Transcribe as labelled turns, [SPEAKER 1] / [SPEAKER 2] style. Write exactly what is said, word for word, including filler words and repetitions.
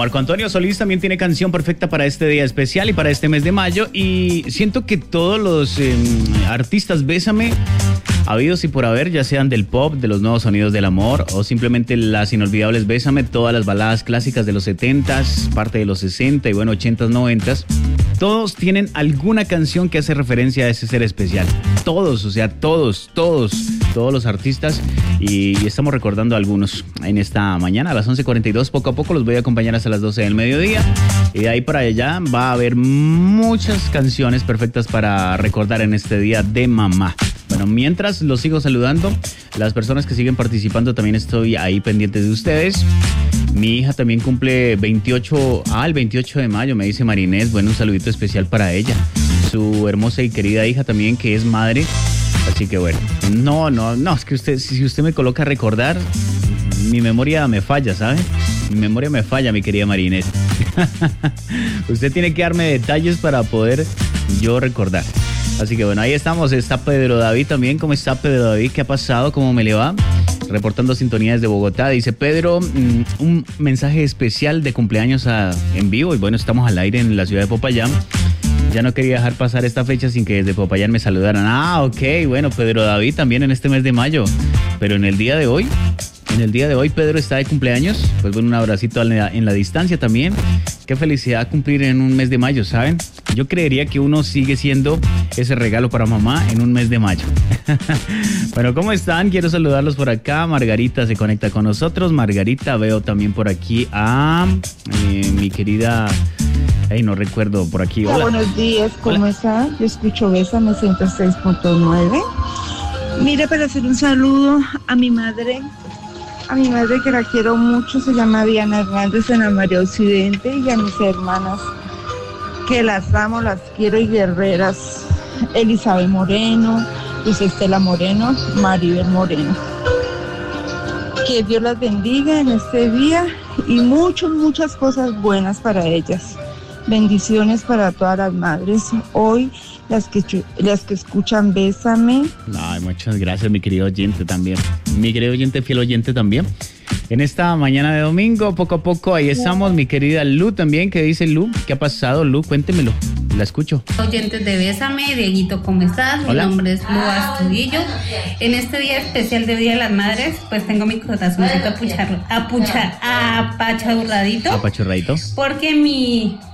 [SPEAKER 1] Marco Antonio Solís también tiene canción perfecta para este día especial y para este mes de mayo. Y siento que todos los eh, artistas Bésame, habidos y por haber, ya sean del pop, de los nuevos sonidos del amor o simplemente las inolvidables Bésame, todas las baladas clásicas de los setentas, parte de los sesenta y bueno, ochentas, noventas, todos tienen alguna canción que hace referencia a ese ser especial. Todos, o sea, todos, todos, todos los artistas. Y, y estamos recordando algunos en esta mañana a las once cuarenta y dos. Poco a poco los voy a acompañar hasta las doce del mediodía. Y de ahí para allá va a haber muchas canciones perfectas para recordar en este día de mamá. Bueno, mientras los sigo saludando, las personas que siguen participando también estoy ahí pendiente de ustedes. Mi hija también cumple veintiocho, ah, el veintiocho de mayo, me dice Marinés. Bueno, un saludito especial para ella, su hermosa y querida hija también, que es madre. Así que bueno, no, no, no, es que usted, si usted me coloca a recordar, mi memoria me falla, ¿sabe? Mi memoria me falla, mi querida Marinés. Usted tiene que darme detalles para poder yo recordar. Así que bueno, ahí estamos, está Pedro David también. ¿Cómo está Pedro David? ¿Qué ha pasado? ¿Cómo me le va? Reportando sintonía desde Bogotá. Dice Pedro, un mensaje especial de cumpleaños a, en vivo. Y bueno, estamos al aire en la ciudad de Popayán. Ya no quería dejar pasar esta fecha sin que desde Popayán me saludaran. Ah, ok, bueno, Pedro David también en este mes de mayo. Pero en el día de hoy, en el día de hoy Pedro está de cumpleaños. Pues bueno, un abracito en la, en la distancia también. Qué felicidad cumplir en un mes de mayo, ¿saben? Yo creería que uno sigue siendo ese regalo para mamá en un mes de mayo. Bueno, ¿cómo están? Quiero saludarlos por acá. Margarita se conecta con nosotros. Margarita, veo también por aquí a eh, mi querida... Ay, no recuerdo por aquí. Hola.
[SPEAKER 2] Hola, buenos días, ¿cómo
[SPEAKER 1] Hola.
[SPEAKER 2] está? Yo escucho Bésame ciento seis punto nueve. Mire, para hacer un saludo a mi madre, a mi madre que la quiero mucho, se llama Diana Hernández en la María Occidente, y a mis hermanas que las amo, las quiero y guerreras, Elizabeth Moreno, Luz Estela Moreno, Maribel Moreno. Que Dios las bendiga en este día y muchas, muchas cosas buenas para ellas. Bendiciones para todas las madres. Hoy, las que, las que escuchan Bésame.
[SPEAKER 1] Ay, muchas gracias, mi querido oyente también. Mi querido oyente, fiel oyente también. En esta mañana de domingo, poco a poco, ahí estamos, mi querida Lu también. ¿Qué dice Lu? ¿Qué ha pasado, Lu? Cuéntemelo. La escucho.
[SPEAKER 3] Oyentes de Bésame, Dieguito, ¿cómo estás?
[SPEAKER 1] Hola.
[SPEAKER 3] Mi nombre es Lu Astudillo. En este día especial de Día de las Madres, pues tengo mi corazoncito apuchar, apucha, apachurradito.
[SPEAKER 1] Apachurradito.
[SPEAKER 3] Porque mi